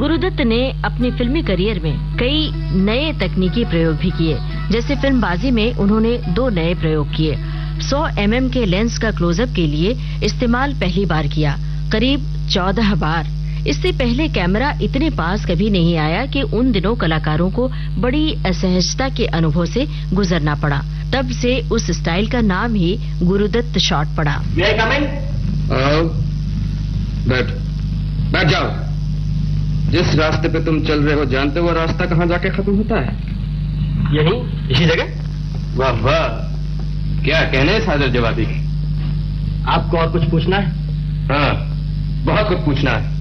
गुरुदत्त ने अपने फिल्मी करियर में कई नए तकनीकी प्रयोग भी किए। जैसे फिल्मबाजी में उन्होंने 2 नए प्रयोग किए। 100 mm के लेंस का क्लोजअप के लिए इस्तेमाल पहली बार किया, करीब 14 बार। इससे पहले कैमरा इतने पास कभी नहीं आया कि उन दिनों कलाकारों को बड़ी असहजता के अनुभव से गुजरना पड़ा। तब से उस स्टाइल का नाम ही गुरुदत्त शॉट पड़ा। बैठ जाओ। जिस रास्ते पे तुम चल रहे हो जानते हो वो रास्ता कहाँ जाके खत्म होता है? यहीं, इसी जगह। वाह वाह, क्या कहने सादर जवाबी। आपको और कुछ पूछना है? हाँ, बहुत कुछ पूछना है।